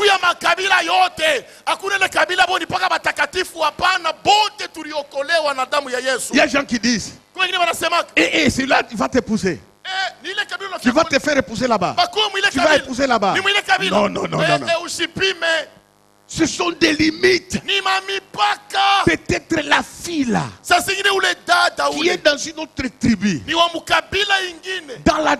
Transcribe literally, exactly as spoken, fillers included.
ya makabila yote. Hakuna ile kabila boni paka batakatifu, hapana, bote tuliokolewa na damu ya Yesu. Il y a des gens qui disent, Kwa wengine wanasema, eh, eh, celui-là, il va t'épouser. eh, ni ile kabila Tu vas te faire épouser là-bas. Tu vas épouser là-bas. Ni ile kabila. Non, non, non, non, non. Eh, usipime. Ce sont des limites. Ni mamipaka. Peut-être la fille là, Sasa ingine ule dada qui ule est dans une autre tribu, ni wa mukabila ingine. dans la